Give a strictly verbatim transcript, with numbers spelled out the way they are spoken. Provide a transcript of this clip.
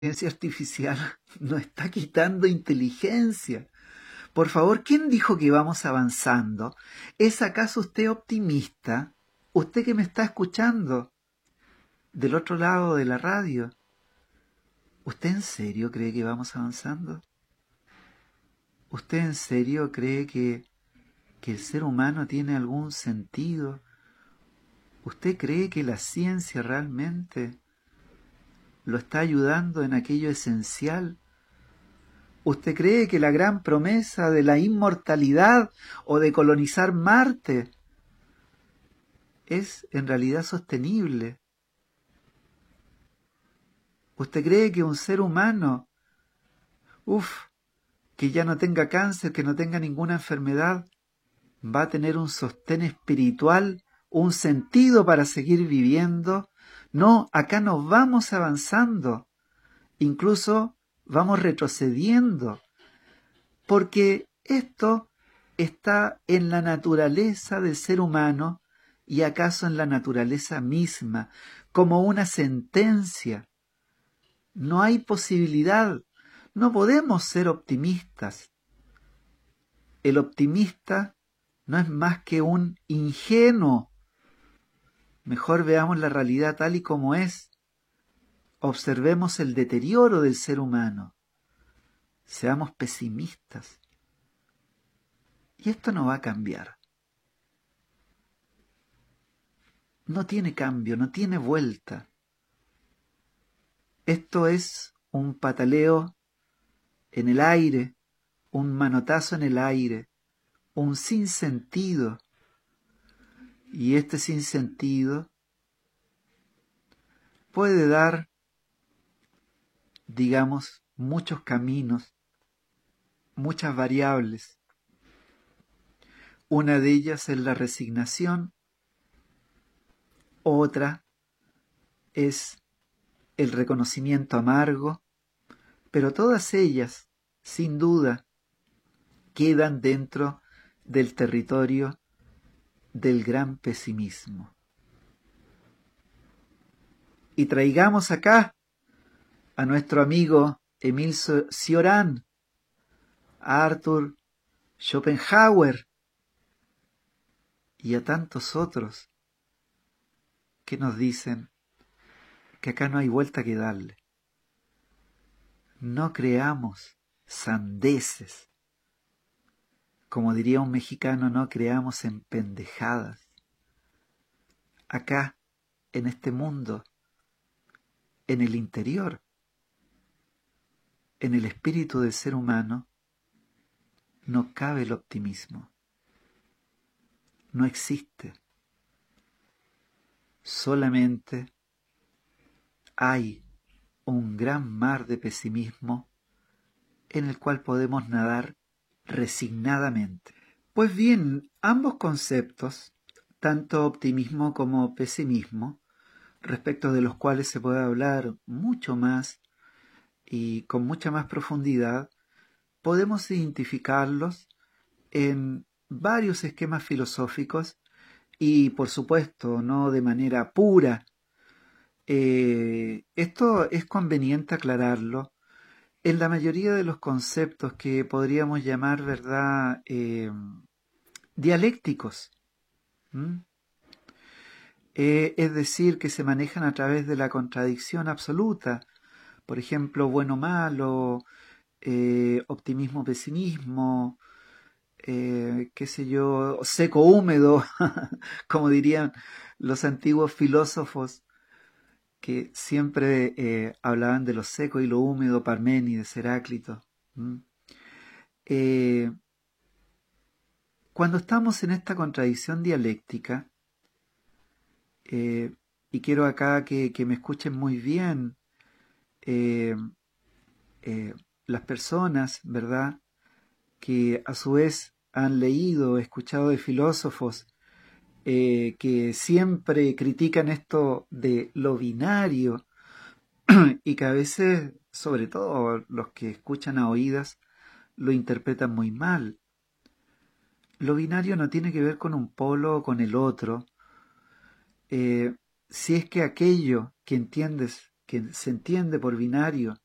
inteligencia artificial nos está quitando inteligencia. Por favor, ¿quién dijo que vamos avanzando? ¿Es acaso usted optimista? Usted que me está escuchando del otro lado de la radio. ¿Usted en serio cree que vamos avanzando? ¿Usted en serio cree que, que el ser humano tiene algún sentido? ¿Usted cree que la ciencia realmente lo está ayudando en aquello esencial? ¿Usted cree que la gran promesa de la inmortalidad o de colonizar Marte es en realidad sostenible? ¿Usted cree que un ser humano, uff, que ya no tenga cáncer, que no tenga ninguna enfermedad, va a tener un sostén espiritual, un sentido para seguir viviendo? No, acá nos vamos avanzando, incluso vamos retrocediendo, porque esto está en la naturaleza del ser humano y acaso en la naturaleza misma, como una sentencia. No hay posibilidad, no podemos ser optimistas. El optimista no es más que un ingenuo. Mejor veamos la realidad tal y como es. Observemos el deterioro del ser humano. Seamos pesimistas. Y esto no va a cambiar. No tiene cambio, no tiene vuelta. Esto es un pataleo en el aire, un manotazo en el aire, un sinsentido. Y este sinsentido puede dar, digamos, muchos caminos, muchas variables. Una de ellas es la resignación, otra es el reconocimiento amargo, pero todas ellas, sin duda, quedan dentro del territorio del gran pesimismo. Y traigamos acá a nuestro amigo Émile Cioran, a Arthur Schopenhauer y a tantos otros que nos dicen que acá no hay vuelta que darle. No creamos sandeces. Como diría un mexicano, no creamos en pendejadas. Acá, en este mundo, en el interior, en el espíritu del ser humano, no cabe el optimismo. No existe. Solamente hay un gran mar de pesimismo en el cual podemos nadar resignadamente. Pues bien, ambos conceptos, tanto optimismo como pesimismo, respecto de los cuales se puede hablar mucho más y con mucha más profundidad, podemos identificarlos en varios esquemas filosóficos y, por supuesto, no de manera pura. Eh, esto es conveniente aclararlo. En la mayoría de los conceptos que podríamos llamar, ¿verdad?, eh, dialécticos, ¿Mm? eh, es decir, que se manejan a través de la contradicción absoluta, por ejemplo, bueno-malo, eh, optimismo-pesimismo, eh, qué sé yo, seco-húmedo, como dirían los antiguos filósofos, que siempre eh, hablaban de lo seco y lo húmedo, Parménides, Heráclito. ¿Mm? Eh, cuando estamos en esta contradicción dialéctica, eh, y quiero acá que, que me escuchen muy bien, eh, eh, las personas, ¿verdad?, que a su vez han leído, escuchado de filósofos eh, que siempre critican esto de lo binario y que a veces, sobre todo los que escuchan a oídas, lo interpretan muy mal. Lo binario no tiene que ver con un polo o con el otro. Eh, si es que aquello que entiendes, que se entiende por binario,